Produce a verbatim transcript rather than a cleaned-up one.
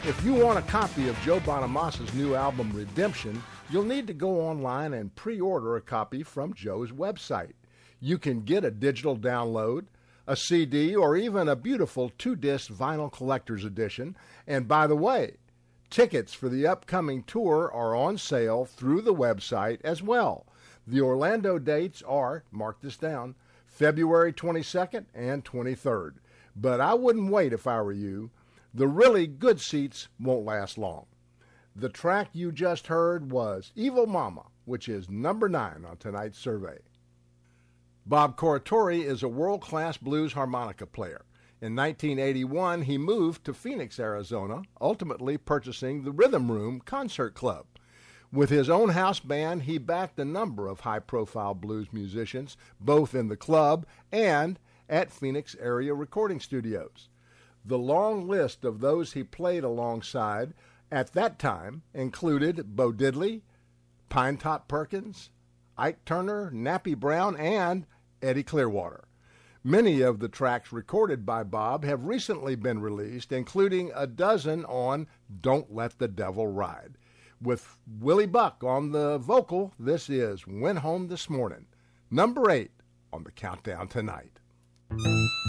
If you want a copy of Joe Bonamassa's new album, Redemption, you'll need to go online and pre-order a copy from Joe's website. You can get a digital download, a C D, or even a beautiful two-disc vinyl collector's edition. And by the way, tickets for the upcoming tour are on sale through the website as well. The Orlando dates are, mark this down, February twenty-second and twenty-third. But I wouldn't wait if I were you. The really good seats won't last long. The track you just heard was Evil Mama, which is number nine on tonight's survey. Bob Corritore is a world-class blues harmonica player. In nineteen eighty-one, he moved to Phoenix, Arizona, ultimately purchasing the Rhythm Room Concert Club. With his own house band, he backed a number of high-profile blues musicians, both in the club and at Phoenix area recording studios. The long list of those he played alongside at that time included Bo Diddley, Pinetop Perkins, Ike Turner, Nappy Brown, and Eddie Clearwater. Many of the tracks recorded by Bob have recently been released, including a dozen on Don't Let the Devil Ride. With Willie Buck on the vocal, this is Went Home This Morning, number eight on the countdown tonight.